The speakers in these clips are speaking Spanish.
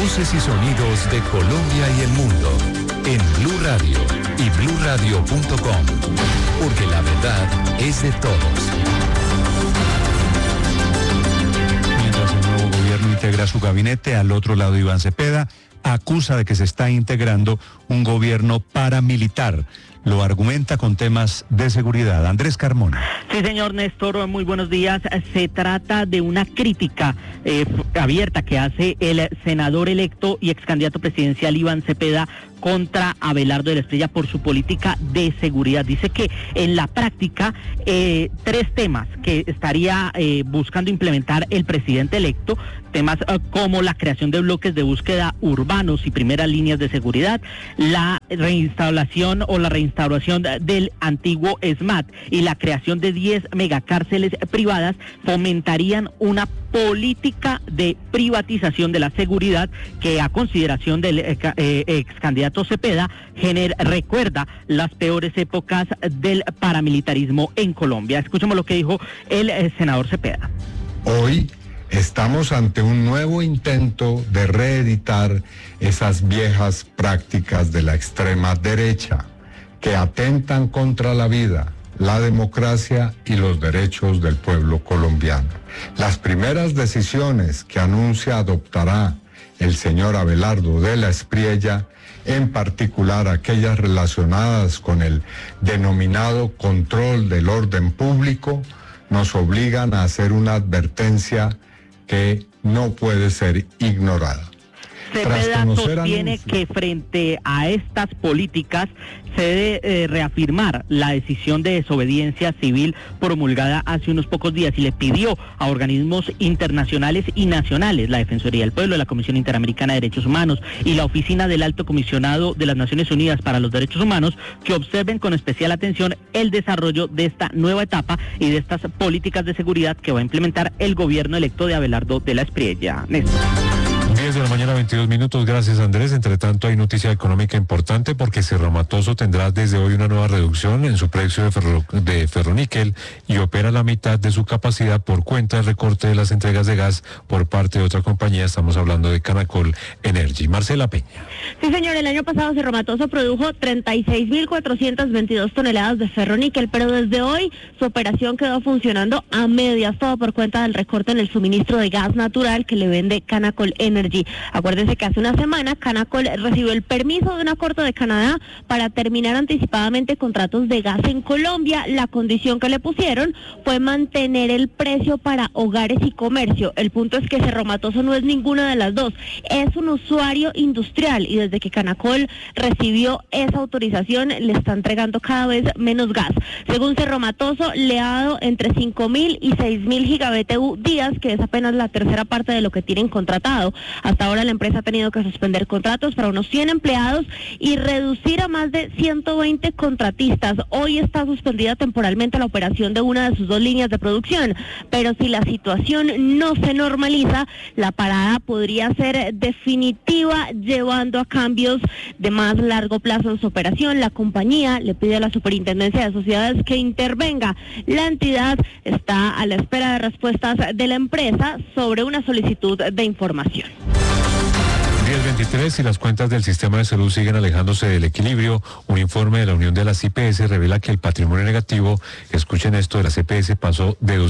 Voces y sonidos de Colombia y el mundo en Blue Radio y bluradio.com, porque la verdad es de todos. Mientras el nuevo gobierno integra su gabinete, al otro lado Iván Cepeda acusa de que se está integrando un gobierno paramilitar. Lo argumenta con temas de seguridad. Andrés Carmona. Sí, señor Néstor, muy buenos días. Se trata de una crítica abierta que hace el senador electo y ex candidato presidencial Iván Cepeda contra Abelardo de la Espriella por su política de seguridad. Dice que en la práctica 3 temas que estaría buscando implementar el presidente electo, temas como la creación de bloques de búsqueda urbanos y primeras líneas de seguridad, la reinstalación o la reinstauración del antiguo SMAT y la creación de 10 megacárceles privadas, fomentarían una política de privatización de la seguridad que, a consideración del ex candidato Cepeda, recuerda las peores épocas del paramilitarismo en Colombia. Escuchemos lo que dijo el senador Cepeda. Hoy estamos ante un nuevo intento de reeditar esas viejas prácticas de la extrema derecha que atentan contra la vida, la democracia y los derechos del pueblo colombiano. Las primeras decisiones que anuncia adoptará el señor Abelardo de la Espriella, en particular aquellas relacionadas con el denominado control del orden público, nos obligan a hacer una advertencia que no puede ser ignorada. Cepeda sostiene que frente a estas políticas se debe reafirmar la decisión de desobediencia civil promulgada hace unos pocos días y le pidió a organismos internacionales y nacionales, la Defensoría del Pueblo, la Comisión Interamericana de Derechos Humanos y la Oficina del Alto Comisionado de las Naciones Unidas para los Derechos Humanos, que observen con especial atención el desarrollo de esta nueva etapa y de estas políticas de seguridad que va a implementar el gobierno electo de Abelardo de la Espriella. Néstor. 10 de la mañana, 22 minutos. Gracias, Andrés. Entre tanto, hay noticia económica importante porque Cerro Matoso tendrá desde hoy una nueva reducción en su precio de ferroníquel y opera la mitad de su capacidad por cuenta del recorte de las entregas de gas por parte de otra compañía. Estamos hablando de Canacol Energy. Marcela Peña. Sí, señor. El año pasado Cerro Matoso produjo 36.422 toneladas de ferroníquel, pero desde hoy su operación quedó funcionando a medias, todo por cuenta del recorte en el suministro de gas natural que le vende Canacol Energy. Acuérdense que hace una semana Canacol recibió el permiso de una corte de Canadá para terminar anticipadamente contratos de gas en Colombia. La condición que le pusieron fue mantener el precio para hogares y comercio. El punto es que Cerro Matoso no es ninguna de las dos, es un usuario industrial y desde que Canacol recibió esa autorización le está entregando cada vez menos gas. Según Cerro Matoso, le ha dado entre 5.000 y 6.000 gigabtu días, que es apenas la tercera parte de lo que tienen contratado. Hasta ahora la empresa ha tenido que suspender contratos para unos 100 empleados y reducir a más de 120 contratistas. Hoy está suspendida temporalmente la operación de una de sus 2 líneas de producción, pero si la situación no se normaliza, la parada podría ser definitiva, llevando a cambios de más largo plazo en su operación. La compañía le pide a la Superintendencia de Sociedades que intervenga. La entidad está a la espera de respuestas de la empresa sobre una solicitud de información. 10:23 y las cuentas del sistema de salud siguen alejándose del equilibrio. Un informe de la Unión de las IPS revela que el patrimonio negativo, escuchen esto, de las EPS pasó de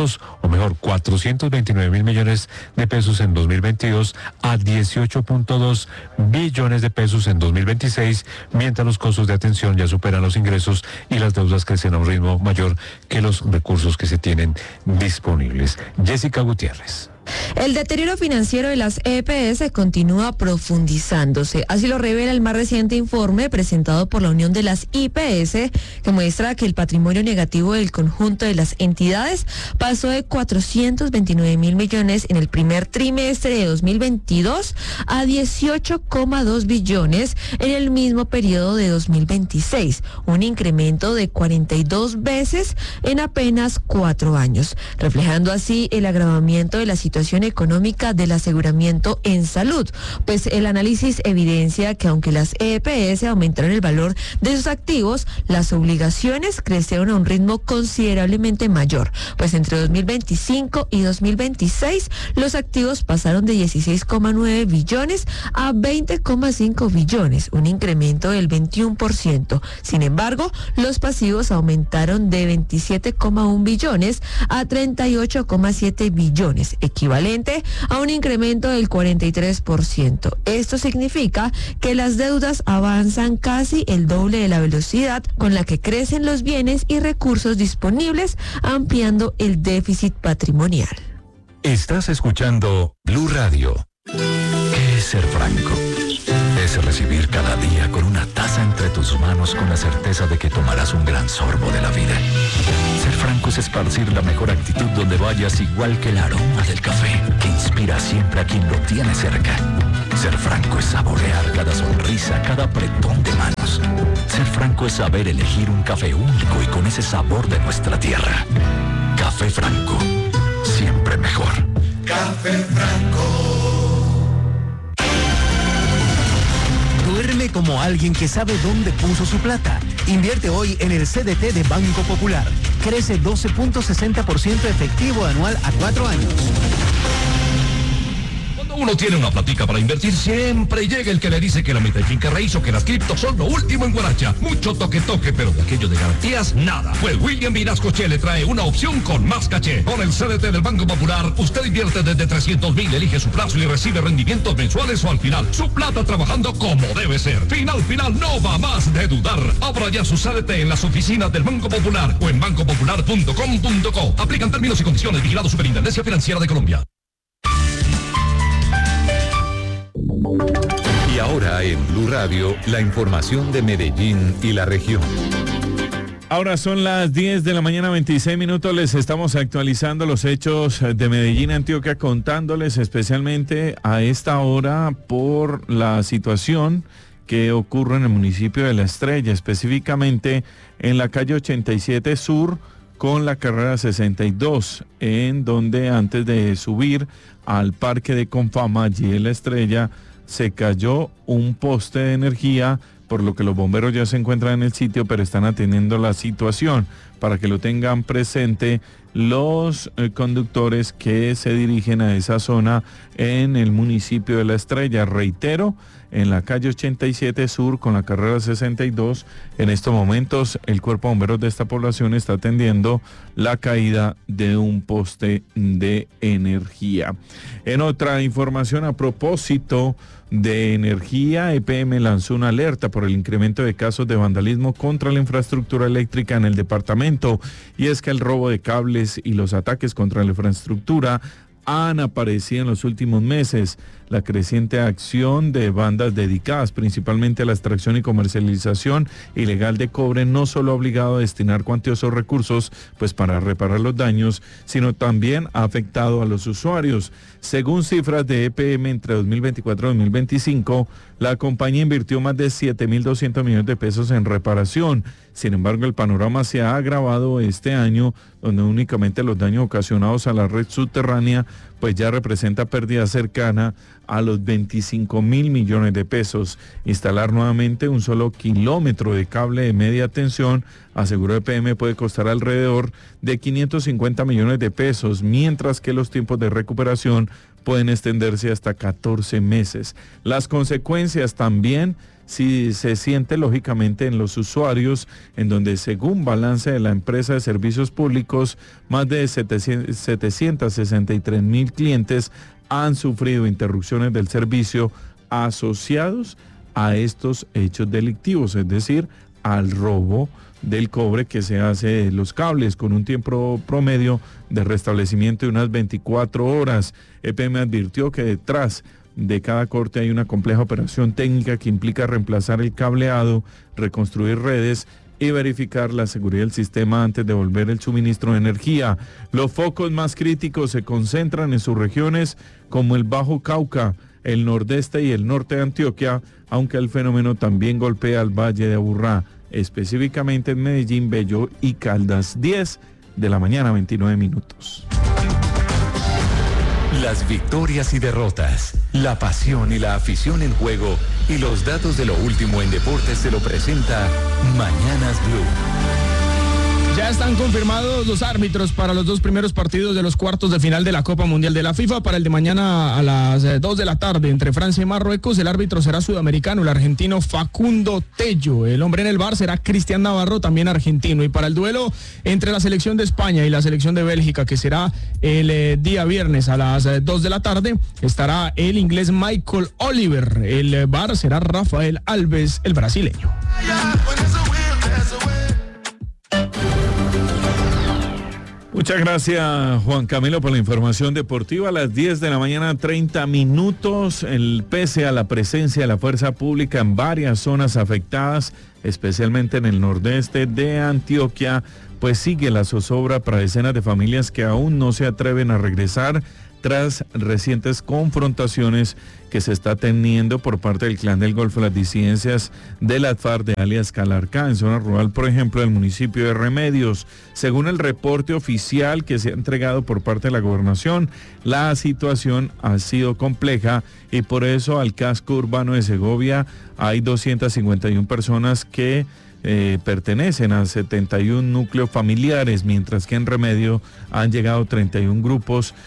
429.000 millones de pesos en 2022 a 18.2 billones de pesos en 2026, mientras los costos de atención ya superan los ingresos y las deudas crecen a un ritmo mayor que los recursos que se tienen disponibles. Jessica Gutiérrez. El deterioro financiero de las EPS continúa profundizándose. Así lo revela el más reciente informe presentado por la Unión de las IPS, que muestra que el patrimonio negativo del conjunto de las entidades pasó de 429.000 millones en el primer trimestre de 2022 a 18,2 billones en el mismo periodo de 2026, un incremento de 42 veces en apenas 4 años, reflejando así el agravamiento de la situación situación económica del aseguramiento en salud, pues el análisis evidencia que aunque las EPS aumentaron el valor de sus activos, las obligaciones crecieron a un ritmo considerablemente mayor, pues entre 2025 y 2026 los activos pasaron de 16,9 billones a 20,5 billones, un incremento del 21%. Sin embargo, los pasivos aumentaron de 27,1 billones a 38,7 billones, equivalente a un incremento del 43%. Esto significa que las deudas avanzan casi el doble de la velocidad con la que crecen los bienes y recursos disponibles, ampliando el déficit patrimonial. Estás escuchando Blue Radio. ¿Qué es ser franco? Es recibir cada día con una taza entre tus manos con la certeza de que tomarás un gran sorbo de la vida. Ser franco es esparcir la mejor actitud donde vayas, igual que el aroma del café que inspira siempre a quien lo tiene cerca. Ser franco es saborear cada sonrisa, cada apretón de manos. Ser franco es saber elegir un café único y con ese sabor de nuestra tierra. Café Franco, siempre mejor. Café Franco. Duerme como alguien que sabe dónde puso su plata. Invierte hoy en el CDT de Banco Popular. Crece 12.60% efectivo anual a 4 años. Uno tiene una platica para invertir, siempre llega el que le dice que la meta finca raíz o que las criptos son lo último en Guaracha. Mucho toque, pero de aquello de garantías, nada. Pues William Vinascoche le trae una opción con más caché. Con el CDT del Banco Popular, usted invierte desde 300,000, elige su plazo y recibe rendimientos mensuales o al final. Su plata trabajando como debe ser. Final, no va más de dudar. Abra ya su CDT en las oficinas del Banco Popular o en bancopopular.com.co. Aplican términos y condiciones. Vigilado Superintendencia Financiera de Colombia. Y ahora en Blue Radio, la información de Medellín y la región. Ahora son las 10 de la mañana, 26 minutos. Les estamos actualizando los hechos de Medellín, Antioquia, contándoles especialmente a esta hora por la situación que ocurre en el municipio de La Estrella, específicamente en la calle 87 Sur con la carrera 62, en donde antes de subir al parque de Confama, allí en La Estrella, se cayó un poste de energía, por lo que los bomberos ya se encuentran en el sitio, pero están atendiendo la situación. Para que lo tengan presente los conductores que se dirigen a esa zona en el municipio de La Estrella. Reitero, en la calle 87 Sur con la carrera 62, en estos momentos el cuerpo de bomberos de esta población está atendiendo la caída de un poste de energía. En otra información, a propósito de energía, EPM lanzó una alerta por el incremento de casos de vandalismo contra la infraestructura eléctrica en el departamento, y es que el robo de cables y los ataques contra la infraestructura han aparecido en los últimos meses. La creciente acción de bandas dedicadas principalmente a la extracción y comercialización ilegal de cobre no solo ha obligado a destinar cuantiosos recursos pues para reparar los daños, sino también ha afectado a los usuarios. Según cifras de EPM, entre 2024 y 2025, la compañía invirtió más de 7.200 millones de pesos en reparación. Sin embargo, el panorama se ha agravado este año, donde únicamente los daños ocasionados a la red subterránea pues ya representa pérdida cercana a los 25.000 millones de pesos. Instalar nuevamente un solo kilómetro de cable de media tensión, aseguró EPM, puede costar alrededor de 550 millones de pesos, mientras que los tiempos de recuperación pueden extenderse hasta 14 meses. Las consecuencias también si se siente lógicamente en los usuarios, en donde según balance de la empresa de servicios públicos, más de 763,000 clientes han sufrido interrupciones del servicio asociados a estos hechos delictivos, es decir, al robo del cobre que se hace de los cables, con un tiempo promedio de restablecimiento de unas 24 horas. EPM advirtió que detrás de cada corte hay una compleja operación técnica que implica reemplazar el cableado, reconstruir redes y verificar la seguridad del sistema antes de devolver el suministro de energía. Los focos más críticos se concentran en sus regiones como el Bajo Cauca, el nordeste y el norte de Antioquia, aunque el fenómeno también golpea al Valle de Aburrá, específicamente en Medellín, Bello y Caldas. 10 de la mañana, 29 minutos. Las victorias y derrotas, la pasión y la afición en juego y los datos de lo último en deportes se lo presenta Mañanas Blue. Ya están confirmados los árbitros para los 2 primeros partidos de los cuartos de final de la Copa Mundial de la FIFA. Para el de mañana a las 2 de la tarde entre Francia y Marruecos, el árbitro será sudamericano, el argentino Facundo Tello. El hombre en el VAR será Cristian Navarro, también argentino. Y para el duelo entre la selección de España y la selección de Bélgica, que será el día viernes a las 2 de la tarde, estará el inglés Michael Oliver. El VAR será Rafael Alves, el brasileño. Muchas gracias, Juan Camilo, por la información deportiva. A las 10 de la mañana, 30 minutos. Pese a la presencia de la fuerza pública en varias zonas afectadas, especialmente en el nordeste de Antioquia, pues sigue la zozobra para decenas de familias que aún no se atreven a regresar tras recientes confrontaciones que se está teniendo por parte del Clan del Golfo, las disidencias de las FARC de alias Calarcá, en zona rural, por ejemplo, del municipio de Remedios. Según el reporte oficial que se ha entregado por parte de la gobernación, la situación ha sido compleja y por eso al casco urbano de Segovia hay 251 personas que pertenecen a 71 núcleos familiares, mientras que en Remedio han llegado 31 grupos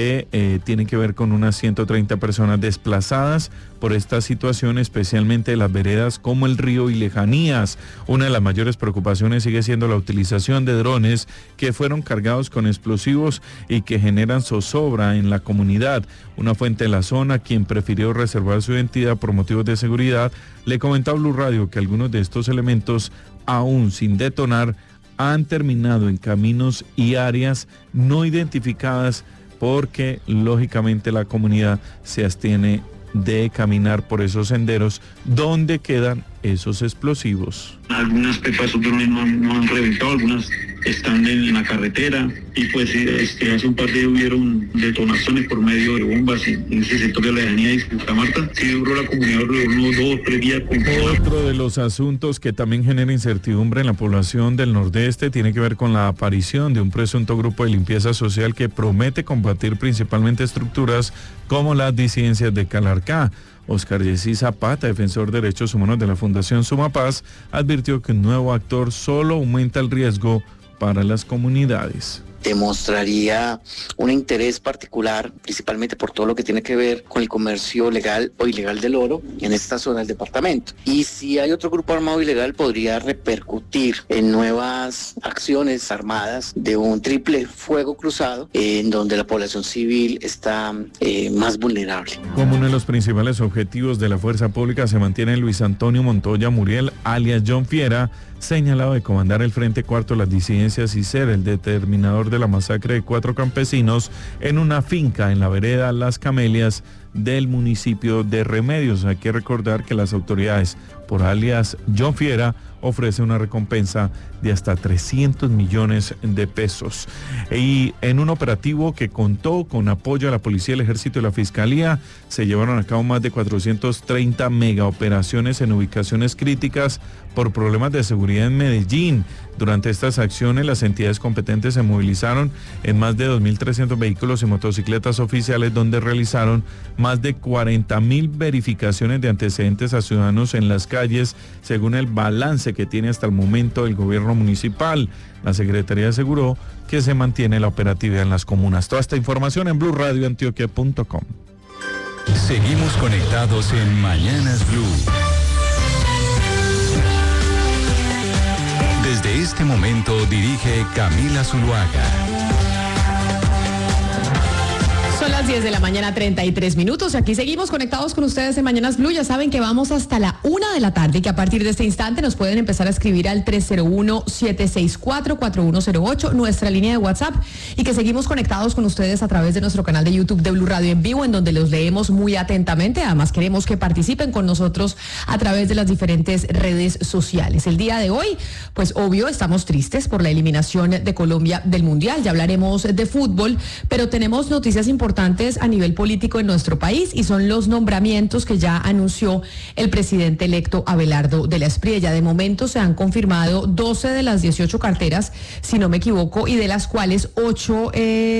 que tienen que ver con unas 130 personas desplazadas por esta situación, especialmente de las veredas como el río y lejanías. Una de las mayores preocupaciones sigue siendo la utilización de drones que fueron cargados con explosivos y que generan zozobra en la comunidad. Una fuente de la zona, quien prefirió reservar su identidad por motivos de seguridad, le comentó a Blue Radio que algunos de estos elementos, aún sin detonar, han terminado en caminos y áreas no identificadas porque lógicamente la comunidad se abstiene de caminar por esos senderos donde quedan esos explosivos. Algunas pepas de drones no han reventado, algunas están en la carretera y pues hace un par de días hubieron detonaciones por medio de bombas en ese sector de la lejanía de Santa Marta. Sí duró la comunidad unos 2 o 3 días. Otro de los asuntos que también genera incertidumbre en la población del nordeste tiene que ver con la aparición de un presunto grupo de limpieza social que promete combatir principalmente estructuras como las disidencias de Calarcá. Oscar Yesí Zapata, defensor de derechos humanos de la Fundación Sumapaz, advirtió que un nuevo actor solo aumenta el riesgo para las comunidades. Demostraría un interés particular, principalmente por todo lo que tiene que ver con el comercio legal o ilegal del oro en esta zona del departamento. Y si hay otro grupo armado ilegal, podría repercutir en nuevas acciones armadas de un triple fuego cruzado, en donde la población civil está más vulnerable. Como uno de los principales objetivos de la fuerza pública se mantiene Luis Antonio Montoya Muriel, alias John Fiera, señalado de comandar el Frente Cuarto de las disidencias y ser el determinador de la masacre de 4 campesinos en una finca en la vereda Las Camelias del municipio de Remedios. Hay que recordar que las autoridades, por alias John Fiera, ofrece una recompensa de hasta 300 millones de pesos. Y en un operativo que contó con apoyo a la policía, el ejército y la fiscalía, se llevaron a cabo más de 430 megaoperaciones en ubicaciones críticas por problemas de seguridad en Medellín. Durante estas acciones, las entidades competentes se movilizaron en más de 2.300 vehículos y motocicletas oficiales, donde realizaron más de 40.000 verificaciones de antecedentes a ciudadanos en las calles, según el balance que tiene hasta el momento el gobierno municipal. La Secretaría aseguró que se mantiene la operatividad en las comunas. Toda esta información en BlueRadioAntioquia.com. Seguimos conectados en Mañanas Blue. Desde este momento dirige Camila Zuluaga. Son las 10 de la mañana, 33 minutos. Aquí seguimos conectados con ustedes en Mañanas Blue. Ya saben que vamos hasta la 1 de la tarde y que a partir de este instante nos pueden empezar a escribir al 301-764-4108, nuestra línea de WhatsApp, y que seguimos conectados con ustedes a través de nuestro canal de YouTube de Blue Radio en vivo, en donde los leemos muy atentamente. Además, queremos que participen con nosotros a través de las diferentes redes sociales. El día de hoy, pues obvio, estamos tristes por la eliminación de Colombia del Mundial. Ya hablaremos de fútbol, pero tenemos noticias importantes importantes a nivel político en nuestro país y son los nombramientos que ya anunció el presidente electo Abelardo de la Espriella. De momento se han confirmado 12 de las 18 carteras, si no me equivoco, y de las cuales 8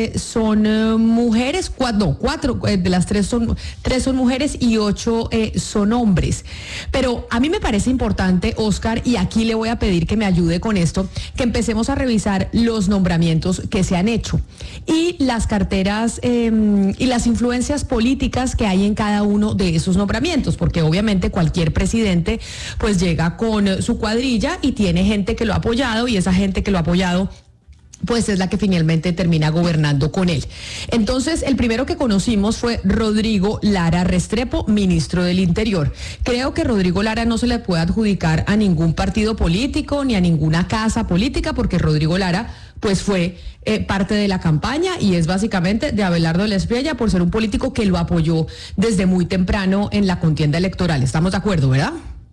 son mujeres, 4 de las 3 son mujeres y 8 son hombres. Pero a mí me parece importante, Oscar, y aquí le voy a pedir que me ayude con esto, que empecemos a revisar los nombramientos que se han hecho y las carteras y las influencias políticas que hay en cada uno de esos nombramientos, porque obviamente cualquier presidente pues llega con su cuadrilla y tiene gente que lo ha apoyado, y esa gente que lo ha apoyado pues es la que finalmente termina gobernando con él. Entonces, el primero que conocimos fue Rodrigo Lara Restrepo, ministro del Interior. Creo que Rodrigo Lara no se le puede adjudicar a ningún partido político ni a ninguna casa política, porque Rodrigo Lara pues fue parte de la campaña y es básicamente de Abelardo de la Espriella por ser un político que lo apoyó desde muy temprano en la contienda electoral. ¿Estamos de acuerdo, verdad?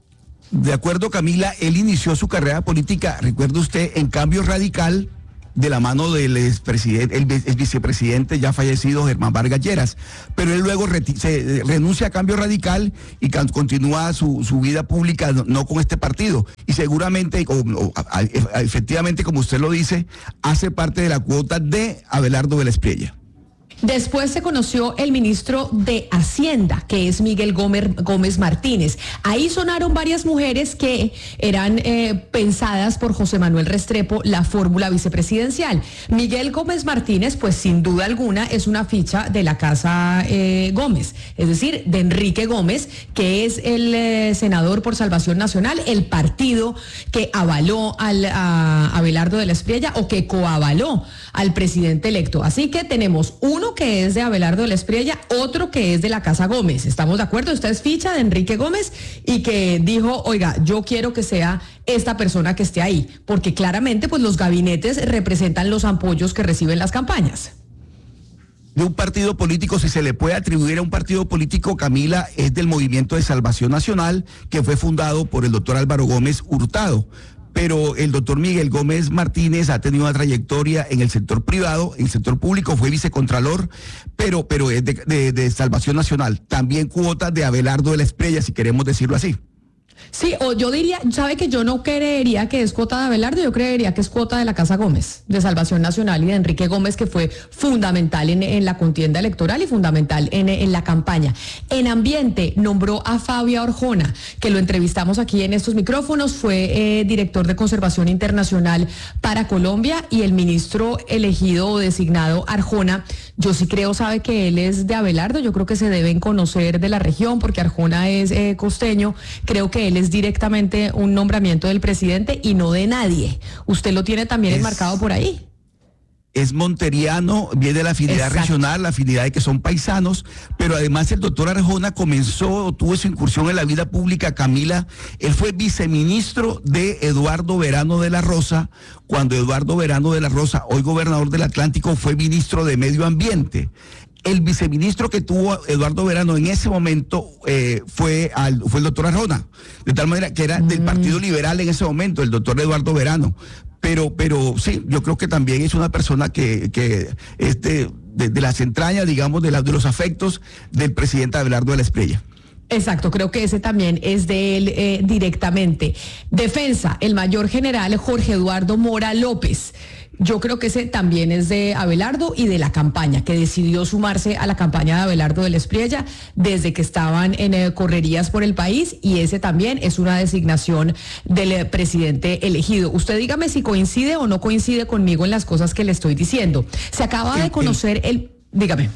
De acuerdo, Camila. Él inició su carrera política, recuerde usted, en Cambio Radical, de la mano del el vicepresidente ya fallecido Germán Vargas Lleras, pero él luego se renuncia a Cambio Radical y continúa su vida pública no con este partido, y seguramente, efectivamente, como usted lo dice, hace parte de la cuota de Abelardo de la Espriella. Después se conoció el ministro de Hacienda, que es Miguel Gómez Martínez. Ahí sonaron varias mujeres que eran pensadas por José Manuel Restrepo, la fórmula vicepresidencial. Miguel Gómez Martínez, pues sin duda alguna, es una ficha de la Casa Gómez, es decir, de Enrique Gómez, que es el senador por Salvación Nacional, el partido que avaló a Abelardo de la Espriella o que coavaló al presidente electo. Así que tenemos uno que es de Abelardo de la Espriella, otro que es de la Casa Gómez. ¿Estamos de acuerdo? Esta es ficha de Enrique Gómez y que dijo, oiga, yo quiero que sea esta persona que esté ahí, porque claramente pues los gabinetes representan los apoyos que reciben las campañas. De un partido político, si se le puede atribuir a un partido político, Camila, es del Movimiento de Salvación Nacional, que fue fundado por el doctor Álvaro Gómez Hurtado. Pero el doctor Miguel Gómez Martínez ha tenido una trayectoria en el sector privado, en el sector público, fue vicecontralor, pero es de Salvación Nacional. También cuota de Abelardo de la Espriella, si queremos decirlo así. Sí, o yo diría, sabe que yo no creería que es cuota de Abelardo, yo creería que es cuota de la Casa Gómez, de Salvación Nacional, y de Enrique Gómez, que fue fundamental en la contienda electoral y fundamental en la campaña. En ambiente nombró a Fabio Arjona, que lo entrevistamos aquí en estos micrófonos, fue director de Conservación Internacional para Colombia, y el ministro elegido o designado Arjona, yo sí creo, sabe que él es de Abelardo, yo creo que se deben conocer de la región, porque Arjona es costeño, creo que él es directamente un nombramiento del presidente y no de nadie. Usted lo tiene también enmarcado por ahí. Es monteriano, viene de la afinidad regional, la afinidad de que son paisanos, pero además el doctor Arjona tuvo su incursión en la vida pública, Camila. Él fue viceministro de Eduardo Verano de la Rosa, cuando Eduardo Verano de la Rosa, hoy gobernador del Atlántico, fue ministro de Medio Ambiente. El viceministro que tuvo Eduardo Verano en ese momento fue el doctor Arjona, de tal manera que era del Partido Liberal en ese momento, el doctor Eduardo Verano. Pero sí, yo creo que también es una persona que es de las entrañas, digamos, de los afectos del presidente Abelardo de la Espriella. Exacto, creo que ese también es de él directamente. Defensa, el mayor general Jorge Eduardo Mora López. Yo creo que ese también es de Abelardo y de la campaña, que decidió sumarse a la campaña de Abelardo de la Espriella desde que estaban en correrías por el país, y ese también es una designación del presidente elegido. Usted dígame si coincide o no coincide conmigo en las cosas que le estoy diciendo. Se acaba de conocer dígame.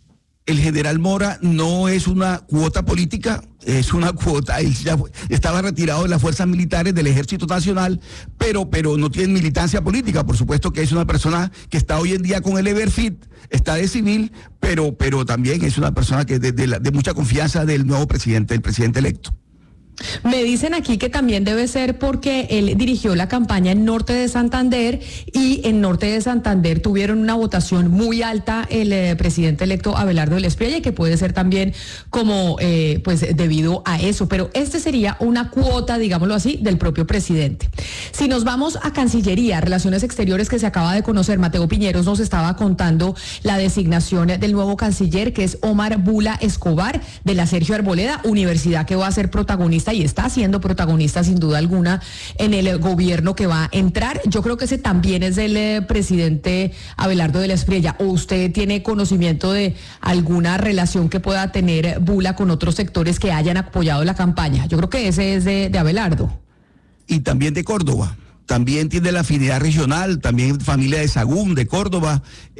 El general Mora no es una cuota política, es una cuota, él ya estaba retirado de las fuerzas militares del Ejército Nacional, pero no tiene militancia política. Por supuesto que es una persona que está hoy en día con el Everfit, está de civil, pero también es una persona que de mucha confianza del nuevo presidente, del presidente electo. Me dicen aquí que también debe ser porque él dirigió la campaña en Norte de Santander y en Norte de Santander tuvieron una votación muy alta el presidente electo Abelardo del Espriella y que puede ser también como pues debido a eso, pero este sería una cuota, digámoslo así, del propio presidente. Si nos vamos a Cancillería, Relaciones Exteriores, que se acaba de conocer, Mateo Piñeros nos estaba contando la designación del nuevo canciller, que es Omar Bula Escobar, de la Sergio Arboleda, universidad que va a ser protagonista y está siendo protagonista sin duda alguna en el gobierno que va a entrar. Yo creo que ese también es del presidente Abelardo del Espriella. ¿O usted tiene conocimiento de alguna relación que pueda tener Bula con otros sectores que hayan apoyado la campaña? Yo creo que ese es de Abelardo. Y también de Córdoba. También tiene la afinidad regional, también familia de Sagún, de Córdoba,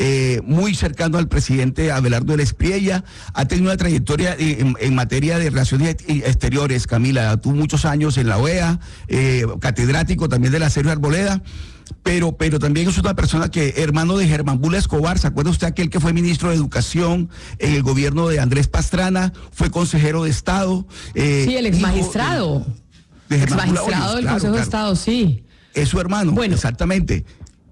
muy cercano al presidente Abelardo del Espriella. Ha tenido una trayectoria en materia de relaciones exteriores, Camila. Tuvo muchos años en la OEA, catedrático también de la Sergio Arboleda. Pero también es una persona que, hermano de Germán Bula Escobar, ¿se acuerda usted aquel que fue ministro de Educación en el gobierno de Andrés Pastrana? Fue consejero de Estado. Sí, el exmagistrado. Exmagistrado del Consejo de Estado, sí. Es su hermano, bueno, exactamente.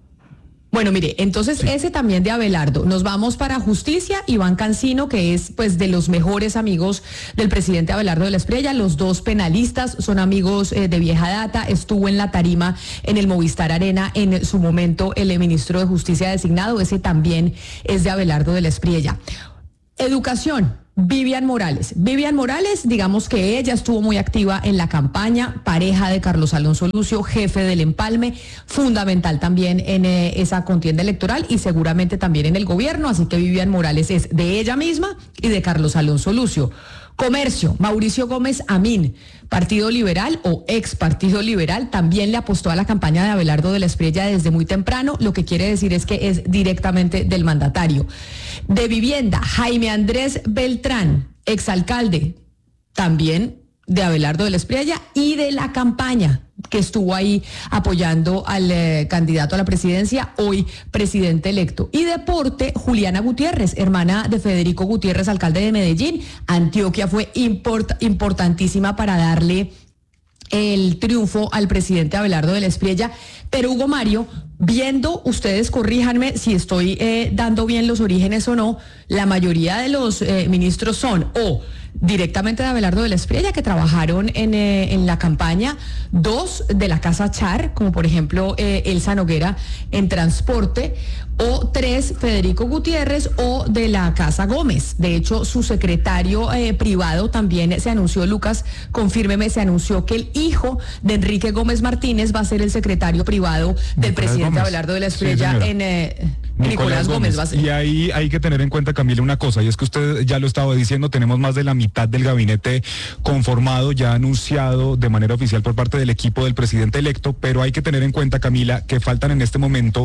Bueno, mire, entonces ese también de Abelardo. Nos vamos para Justicia, Iván Cancino, que es pues de los mejores amigos del presidente Abelardo del Espriella. Los dos penalistas son amigos de vieja data. Estuvo en la tarima en el Movistar Arena en su momento el ministro de Justicia designado. Ese también es de Abelardo del Espriella. Educación. Vivian Morales, digamos que ella estuvo muy activa en la campaña, pareja de Carlos Alonso Lucio, jefe del Empalme, fundamental también en esa contienda electoral y seguramente también en el gobierno, así que Vivian Morales es de ella misma y de Carlos Alonso Lucio. Comercio, Mauricio Gómez Amín, Partido Liberal o ex Partido Liberal, también le apostó a la campaña de Abelardo del Espriella desde muy temprano, lo que quiere decir es que es directamente del mandatario. De Vivienda, Jaime Andrés Beltrán, exalcalde, también de Abelardo del Espriella y de la campaña que estuvo ahí apoyando al candidato a la presidencia, hoy presidente electo. Y deporte, Juliana Gutiérrez, hermana de Federico Gutiérrez, alcalde de Medellín. Antioquia fue importantísima para darle el triunfo al presidente Abelardo del Espriella. Pero Hugo Mario, viendo, ustedes corríjanme si estoy dando bien los orígenes o no, la mayoría de los ministros son o directamente de Abelardo del Espriella, que trabajaron en la campaña, dos de la Casa Char, como por ejemplo Elsa Noguera en transporte, o tres Federico Gutiérrez o de la Casa Gómez. De hecho, su secretario privado también se anunció, Lucas, confírmeme, se anunció que el hijo de Enrique Gómez Martínez va a ser el secretario privado del presidente Abelardo del Espriella, sí, Nicolás Gómez va a ser. Y ahí hay que tener en cuenta, Camila, una cosa, y es que usted ya lo estaba diciendo, tenemos más de la mitad del gabinete conformado, ya anunciado de manera oficial por parte del equipo del presidente electo, pero hay que tener en cuenta, Camila, que faltan en este momento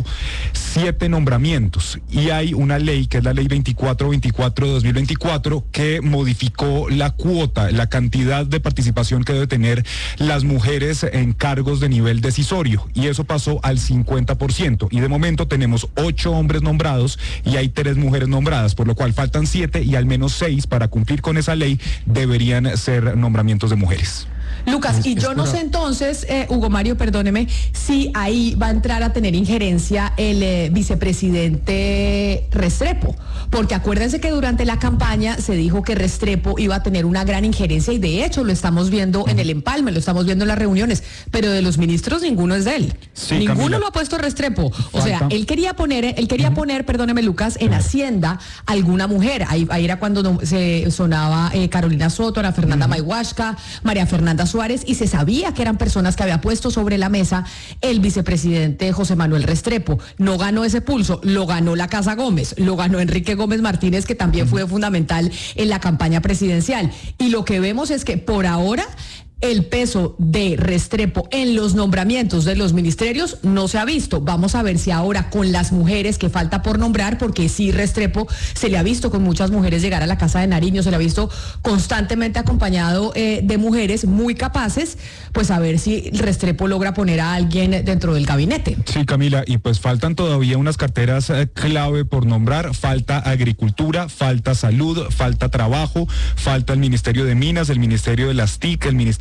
7 nombramientos, y hay una ley, que es la ley 2424 de 2024, que modificó la cuota, la cantidad de participación que debe tener las mujeres en cargos de nivel decisorio, y eso pasó al 50%, y de momento tenemos 8 hombres nombrados y hay 3 mujeres nombradas, por lo cual faltan 7 y al menos 6 para cumplir con esa ley deberían ser nombramientos de mujeres. Lucas, y yo no sé entonces, Hugo Mario, perdóneme, si ahí va a entrar a tener injerencia el vicepresidente Restrepo, porque acuérdense que durante la campaña se dijo que Restrepo iba a tener una gran injerencia y de hecho lo estamos viendo en el empalme, lo estamos viendo en las reuniones, pero de los ministros ninguno es de él. Sí, ninguno, Camila, lo ha puesto Restrepo. O sea, él quería poner, perdóneme Lucas, en Hacienda alguna mujer. Ahí era cuando se sonaba Carolina Soto, Ana Fernanda Mayhuasca, María Fernanda Suárez, y se sabía que eran personas que había puesto sobre la mesa el vicepresidente José Manuel Restrepo. No ganó ese pulso, lo ganó la Casa Gómez, lo ganó Enrique Gómez Martínez, que también fue fundamental en la campaña presidencial. Y lo que vemos es que por ahora el peso de Restrepo en los nombramientos de los ministerios no se ha visto. Vamos a ver si ahora con las mujeres que falta por nombrar, porque sí, Restrepo se le ha visto con muchas mujeres llegar a la Casa de Nariño, se le ha visto constantemente acompañado de mujeres muy capaces, pues a ver si Restrepo logra poner a alguien dentro del gabinete. Sí, Camila, y pues faltan todavía unas carteras clave por nombrar. Falta Agricultura, falta Salud, falta Trabajo, falta el Ministerio de Minas, el Ministerio de las TIC, el Ministerio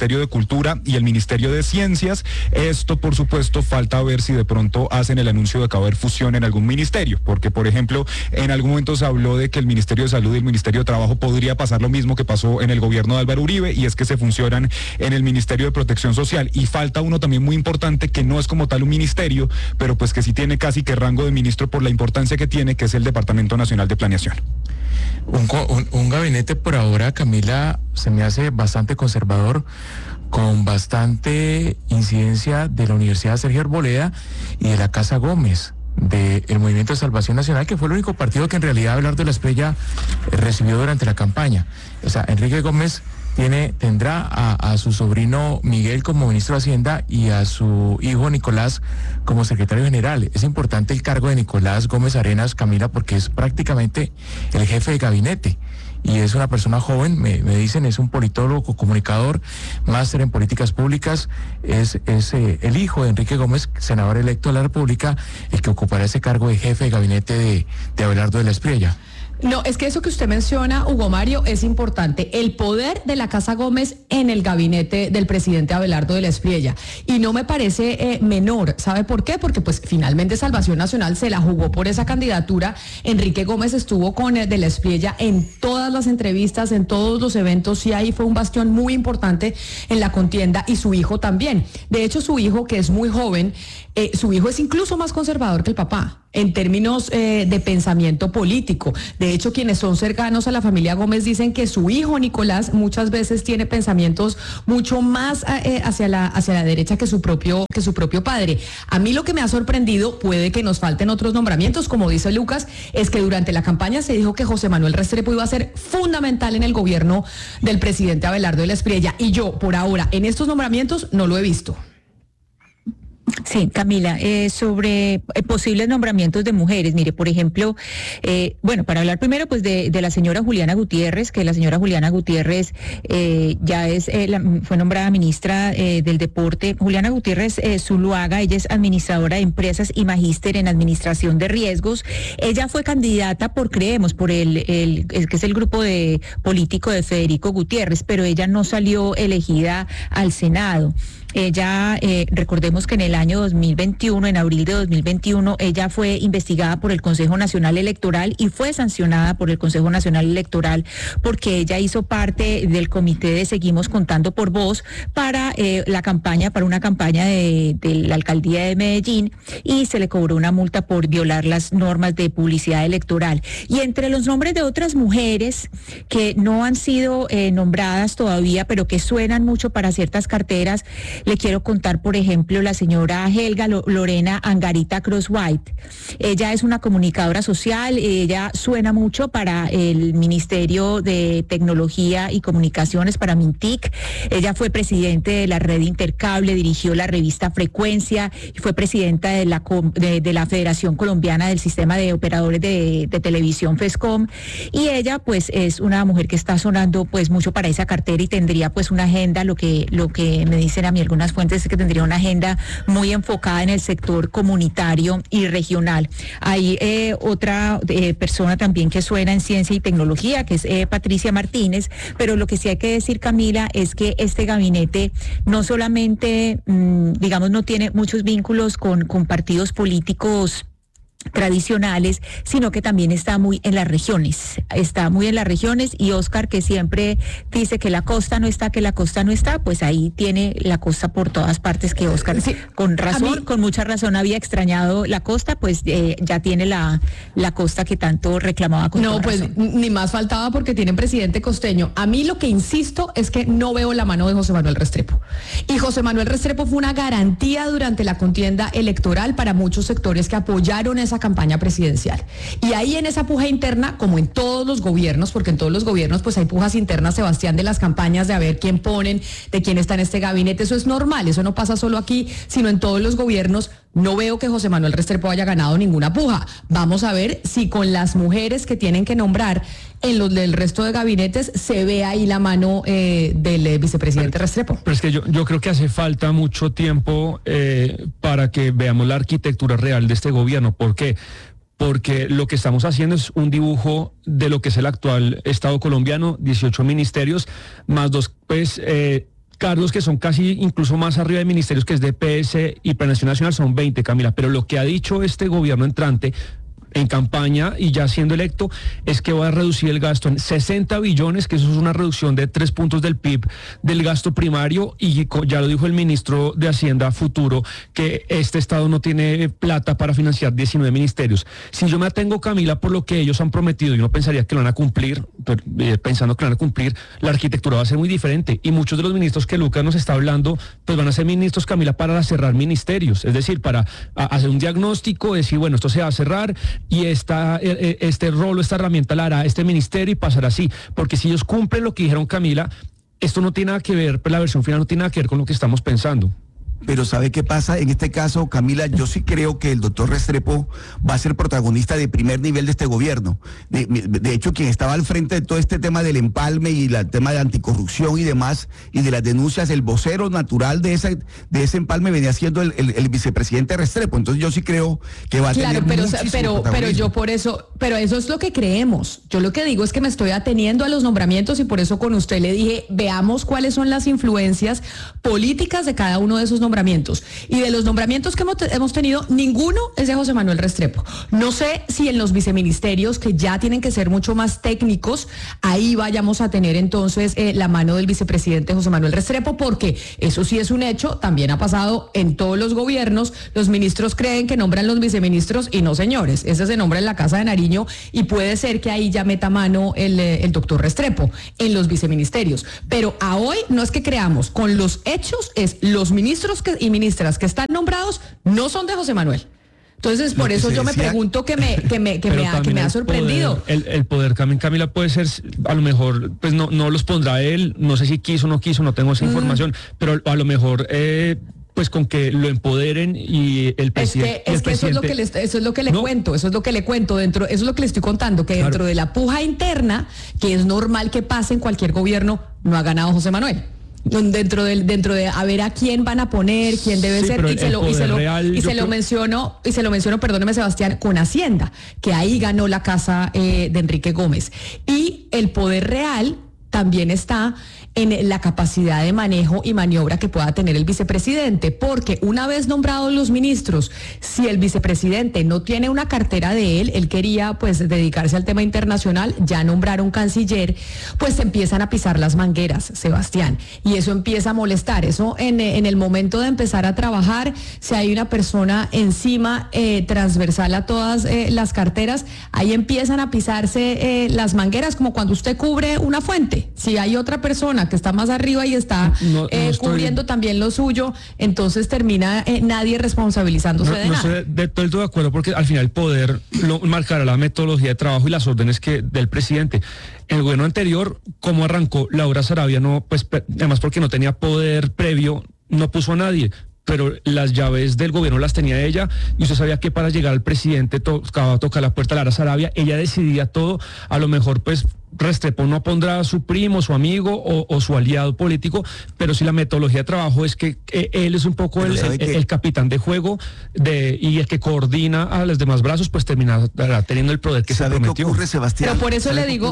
Ministerio de Cultura y el Ministerio de Ciencias. Esto, por supuesto, falta ver si de pronto hacen el anuncio de que va a haber fusión en algún ministerio, porque, por ejemplo, en algún momento se habló de que el Ministerio de Salud y el Ministerio de Trabajo podría pasar lo mismo que pasó en el gobierno de Álvaro Uribe, y es que se funcionan en el Ministerio de Protección Social. Y falta uno también muy importante, que no es como tal un ministerio, pero pues que sí tiene casi que rango de ministro por la importancia que tiene, que es el Departamento Nacional de Planeación. Un gabinete por ahora, Camila, se me hace bastante conservador, con bastante incidencia de la Universidad Sergio Arboleda y de la Casa Gómez, del Movimiento de Salvación Nacional, que fue el único partido que en realidad Abelardo de la Espriella recibió durante la campaña. O sea, Enrique Gómez tendrá a su sobrino Miguel como ministro de Hacienda y a su hijo Nicolás como secretario general. Es importante el cargo de Nicolás Gómez Arenas, Camila, porque es prácticamente el jefe de gabinete. Y es una persona joven, me dicen, es un politólogo, comunicador, máster en políticas públicas, es el hijo de Enrique Gómez, senador electo de la República, el que ocupará ese cargo de jefe de gabinete de Abelardo de la Espriella. No, es que eso que usted menciona, Hugo Mario, es importante. El poder de la Casa Gómez en el gabinete del presidente Abelardo de la Espriella. Y no me parece menor. ¿Sabe por qué? Porque pues finalmente Salvación Nacional se la jugó por esa candidatura. Enrique Gómez estuvo con de la Espriella en todas las entrevistas, en todos los eventos, y ahí fue un bastión muy importante en la contienda, y su hijo también. De hecho, su hijo, que es muy joven, su hijo es incluso más conservador que el papá en términos de pensamiento político. De hecho, quienes son cercanos a la familia Gómez dicen que su hijo Nicolás muchas veces tiene pensamientos mucho más hacia la derecha que su propio padre. A mí lo que me ha sorprendido, puede que nos falten otros nombramientos, como dice Lucas, es que durante la campaña se dijo que José Manuel Restrepo iba a ser fundamental en el gobierno del presidente Abelardo de la Espriella, y yo, por ahora, en estos nombramientos no lo he visto. Sí, Camila, sobre posibles nombramientos de mujeres. Mire, por ejemplo, para hablar primero pues de la señora Juliana Gutiérrez, que la señora Juliana Gutiérrez ya fue nombrada ministra del Deporte. Juliana Gutiérrez Zuluaga, ella es administradora de empresas y magíster en administración de riesgos. Ella fue candidata por que es el grupo de político de Federico Gutiérrez, pero ella no salió elegida al Senado. Ella, recordemos que en el año 2021, en abril de 2021, ella fue investigada por el Consejo Nacional Electoral y fue sancionada por el Consejo Nacional Electoral porque ella hizo parte del comité de Seguimos Contando por Voz para una campaña de la alcaldía de Medellín, y se le cobró una multa por violar las normas de publicidad electoral. Y entre los nombres de otras mujeres que no han sido nombradas todavía, pero que suenan mucho para ciertas carteras, le quiero contar, por ejemplo, la señora Helga Lorena Angarita Cross-White. Ella es una comunicadora social, ella suena mucho para el Ministerio de Tecnología y Comunicaciones, para Mintic. Ella fue presidente de la red Intercable, dirigió la revista Frecuencia y fue presidenta de la Federación Colombiana del Sistema de Operadores de Televisión, FESCOM. Y ella pues es una mujer que está sonando pues mucho para esa cartera y tendría pues una agenda, lo que me dicen a mí algunas fuentes, es que tendría una agenda muy enfocada en el sector comunitario y regional. Hay otra persona también que suena en ciencia y tecnología, que es Patricia Martínez, pero lo que sí hay que decir, Camila, es que este gabinete no solamente, no tiene muchos vínculos con partidos políticos tradicionales, sino que también está muy en las regiones, y Oscar, que siempre dice que la costa no está, pues ahí tiene la costa por todas partes, que Oscar, sí, con mucha razón había extrañado la costa, pues ya tiene la costa que tanto reclamaba con toda razón. Ni más faltaba, porque tienen presidente costeño. A mí lo que insisto es que no veo la mano de José Manuel Restrepo, y José Manuel Restrepo fue una garantía durante la contienda electoral para muchos sectores que apoyaron esa campaña presidencial. Y ahí en esa puja interna, como en todos los gobiernos, porque en todos los gobiernos pues hay pujas internas, Sebastián, de las campañas, de a ver quién ponen, de quién está en este gabinete, eso es normal, eso no pasa solo aquí, sino en todos los gobiernos. No veo que José Manuel Restrepo haya ganado ninguna puja. Vamos a ver si con las mujeres que tienen que nombrar en los del resto de gabinetes se ve ahí la mano del vicepresidente Restrepo. Pero es que yo creo que hace falta mucho tiempo para que veamos la arquitectura real de este gobierno. ¿Por qué? Porque lo que estamos haciendo es un dibujo de lo que es el actual Estado colombiano, 18 ministerios, más dos, cargos que son casi incluso más arriba de ministerios, que es DPS y Planeación Nacional, son 20, Camila. Pero lo que ha dicho este gobierno entrante en campaña y ya siendo electo es que va a reducir el gasto en 60 billones, que eso es una reducción de 3 puntos del PIB del gasto primario, y ya lo dijo el ministro de Hacienda futuro, que este Estado no tiene plata para financiar 19 ministerios. Si yo me atengo, Camila, por lo que ellos han prometido, y uno pensaría que lo van a cumplir, pero, pensando que lo van a cumplir, la arquitectura va a ser muy diferente, y muchos de los ministros que Lucas nos está hablando, pues van a ser ministros, Camila, para cerrar ministerios, es decir, para hacer un diagnóstico, decir, bueno, esto se va a cerrar, y este rol, esta herramienta la hará este ministerio y pasará así, porque si ellos cumplen lo que dijeron, Camila, esto no tiene nada que ver, pues la versión final no tiene nada que ver con lo que estamos pensando. Pero ¿sabe qué pasa? En este caso, Camila, yo sí creo que el doctor Restrepo va a ser protagonista de primer nivel de este gobierno. De hecho, quien estaba al frente de todo este tema del empalme y el tema de anticorrupción y demás, y de las denuncias, el vocero natural de ese empalme venía siendo el vicepresidente Restrepo. Entonces yo sí creo que va a tener muchísimo pero yo por eso, pero eso es lo que creemos. Yo lo que digo es que me estoy ateniendo a los nombramientos, y por eso con usted le dije, veamos cuáles son las influencias políticas de cada uno de esos nombramientos. Y de los nombramientos que hemos tenido, ninguno es de José Manuel Restrepo. No sé si en los viceministerios, que ya tienen que ser mucho más técnicos, ahí vayamos a tener entonces la mano del vicepresidente José Manuel Restrepo, porque eso sí es un hecho, también ha pasado en todos los gobiernos. Los ministros creen que nombran los viceministros, y no, señores, ese se nombra en la Casa de Nariño, y puede ser que ahí ya meta mano el doctor Restrepo en los viceministerios. Pero a hoy no es que creamos, con los hechos es los ministros y ministras que están nombrados no son de José Manuel. Entonces, por eso yo me pregunto que me ha sorprendido. El poder, Camila, puede ser, a lo mejor, pues no los pondrá él, no sé si quiso o no quiso, no tengo esa información, pero a lo mejor pues con que lo empoderen y el presidente. Eso es lo que le cuento, eso es lo que le estoy contando, que claro, dentro de la puja interna, que es normal que pase en cualquier gobierno, no ha ganado José Manuel. Dentro de a ver a quién van a poner, quién debe ser, y se lo menciono, perdóneme, Sebastián, con Hacienda, que ahí ganó la casa de Enrique Gómez. Y el poder real también está en la capacidad de manejo y maniobra que pueda tener el vicepresidente, porque una vez nombrados los ministros, si el vicepresidente no tiene una cartera de él quería pues dedicarse al tema internacional, ya nombrar un canciller, pues se empiezan a pisar las mangueras, Sebastián, y eso empieza a molestar. Eso en el momento de empezar a trabajar, si hay una persona encima transversal a todas las carteras, ahí empiezan a pisarse las mangueras, como cuando usted cubre una fuente. Si hay otra persona que está más arriba y está cubriendo también lo suyo, entonces termina nadie responsabilizándose de nada. No estoy de todo de acuerdo, porque al final el poder marcará la metodología de trabajo y las órdenes del presidente. El gobierno anterior, como arrancó Laura Sarabia, además porque no tenía poder previo, no puso a nadie, pero las llaves del gobierno las tenía ella, y usted sabía que para llegar al presidente tocaba tocar la puerta de Laura Sarabia, ella decidía todo. A lo mejor pues Restrepo no pondrá a su primo, su amigo o su aliado político, pero si la metodología de trabajo es que él es un poco el capitán de juego y el que coordina a los demás brazos, pues terminará teniendo el poder que se prometió. ¿Qué ocurre, Sebastián? Pero por eso le digo,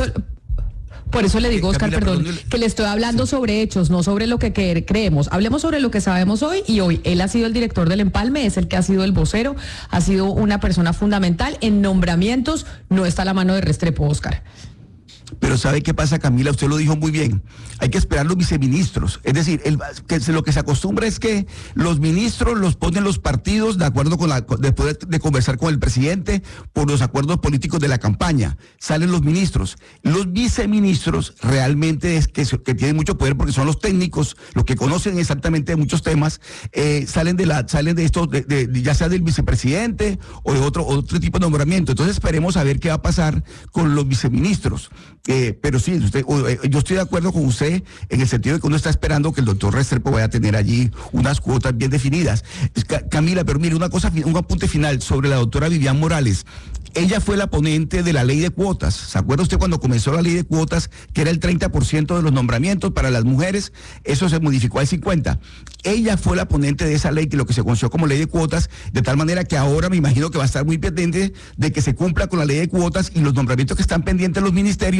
por eso le digo, Oscar, perdón, que le estoy hablando sobre hechos, no sobre lo que creemos. Hablemos sobre lo que sabemos hoy, y hoy él ha sido el director del empalme, es el que ha sido el vocero, ha sido una persona fundamental. En nombramientos no está la mano de Restrepo, Oscar. Pero ¿sabe qué pasa, Camila? Usted lo dijo muy bien. Hay que esperar los viceministros. Es decir, lo que se acostumbra es que los ministros los ponen los partidos de acuerdo después de conversar con el presidente por los acuerdos políticos de la campaña. Salen los ministros. Los viceministros realmente es que tienen mucho poder, porque son los técnicos, los que conocen exactamente de muchos temas, salen de esto, ya sea del vicepresidente o de otro tipo de nombramiento. Entonces esperemos a ver qué va a pasar con los viceministros. Pero sí, yo estoy de acuerdo con usted en el sentido de que uno está esperando que el doctor Restrepo vaya a tener allí unas cuotas bien definidas. Camila, pero mire, un apunte final sobre la doctora Vivian Morales. Ella fue la ponente de la ley de cuotas. ¿Se acuerda usted cuando comenzó la ley de cuotas, que era el 30% de los nombramientos para las mujeres? Eso se modificó al 50%. Ella fue la ponente de esa ley, que lo que se conoció como ley de cuotas, de tal manera que ahora me imagino que va a estar muy pendiente de que se cumpla con la ley de cuotas, y los nombramientos que están pendientes en los ministerios